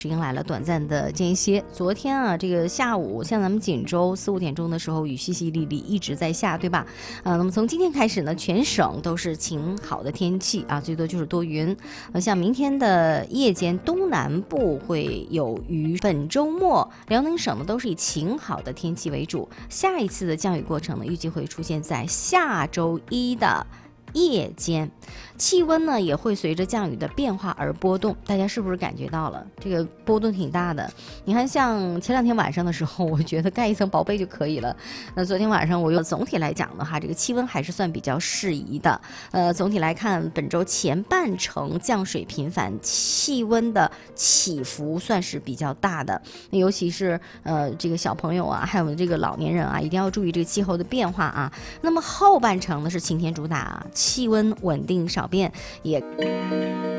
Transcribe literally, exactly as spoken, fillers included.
迎来了短暂的间歇。昨天啊，这个下午像咱们锦州四五点钟的时候，雨淅淅沥沥一直在下，对吧？呃，那么从今天开始呢，全省都是晴好的天气啊，最多就是多云。呃，像明天的夜间，东南部会有雨。本周末，辽宁省呢都是以晴好的天气为主。下一次的降雨过程呢，预计会出现在下周一的夜间，气温呢也会随着降雨的变化而波动，大家是不是感觉到了这个波动挺大的？你看，像前两天晚上的时候，我觉得盖一层薄被就可以了。那昨天晚上我又总体来讲的话，这个气温还是算比较适宜的。呃，总体来看，本周前半程降水频繁，气温的起伏算是比较大的。那尤其是呃这个小朋友啊，还有这个老年人啊，一定要注意这个气候的变化啊。那么后半程呢是晴天主打啊。气温稳定少变，也